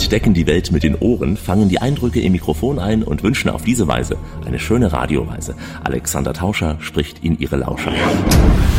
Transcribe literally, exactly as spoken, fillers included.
entdecken die Welt mit den Ohren, fangen die Eindrücke im Mikrofon ein und wünschen auf diese Weise eine schöne Radioreise. Alexander Tauscher spricht in ihre Lauscher.